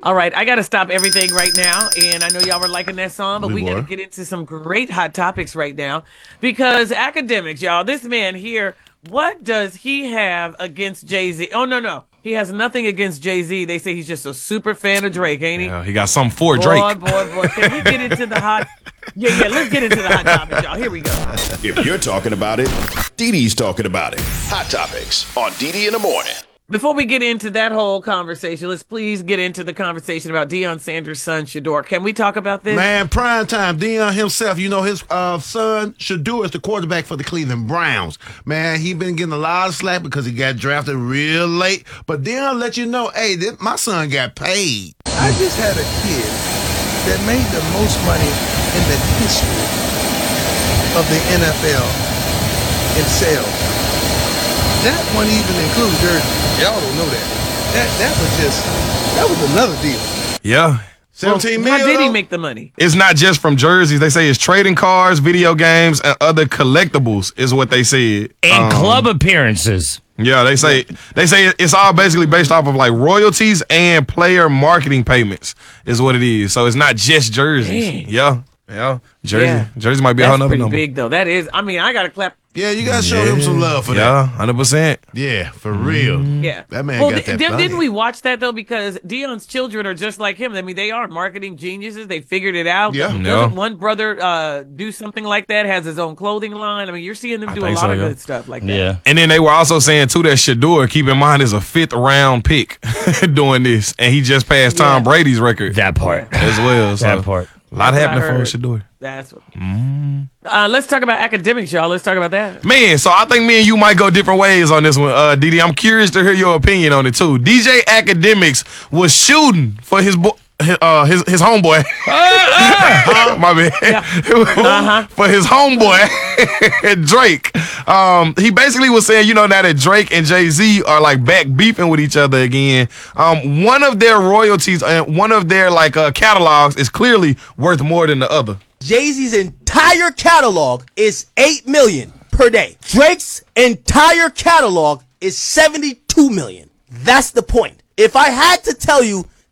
All right, I got to stop everything right now. And I know y'all were liking that song, but we got to get into some great hot topics right now because academics, y'all, this man here, what does he have against Jay-Z? Oh, no. He has nothing against Jay-Z. They say he's just a super fan of Drake, ain't he? Yeah, he got something for Drake. Boy. Can we get into the hot? Yeah, let's get into the hot topics, y'all. Here we go. If you're talking about it, Dee Dee's talking about it. Hot Topics on Dee Dee in the Morning. Before we get into that whole conversation, let's please get into the conversation about Deion Sanders' son, Shedeur. Can we talk about this? Man, prime time. Deion himself, you know, his son, Shedeur, is the quarterback for the Cleveland Browns. Man, he been getting a lot of slack because he got drafted real late. But Deion let you know, hey, my son got paid. I just had a kid that made the most money in the history of the NFL in sales. That one even includes jerseys. Y'all don't know that. That was another deal. Yeah. 17 How million. did he make the money? It's not just from jerseys. They say it's trading cards, video games, and other collectibles is what they said. And club appearances. Yeah, they say it's all basically based off of like royalties and player marketing payments is what it is. So it's not just jerseys. Dang. Yeah. Jersey might be a That's whole nother pretty number. big, though. That is, I mean, I got to clap. Yeah, you got to show him some love for that. Yeah, 100%. Yeah, for real. Yeah. That man well, got that didn't money. we watch that, though? Because Deion's children are just like him. I mean, they are marketing geniuses. They figured it out. Yeah. Doesn't one brother do something like that, has his own clothing line? I mean, you're seeing them do a lot of good stuff like that. Yeah. And then they were also saying, too, that Shedeur, keep in mind, is a 5th-round pick doing this. And he just passed Tom Brady's record That part. as well. So That part. a lot That's what I happening for heard. Shedeur. That's what. Let's talk about academics, y'all. Let's talk about that. Man, so I think me and you might go different ways on this one, Dee Dee. I'm curious to hear your opinion on it, too. DJ Academics was shooting for his homeboy. My bad. For his homeboy, Drake. He basically was saying, now that Drake and Jay-Z are like back beefing with each other again. One of their royalties and one of their catalogs is clearly worth more than the other. Jay-Z's entire catalog is $8 million per day. Drake's entire catalog is $72 million. That's the point. If I had to tell you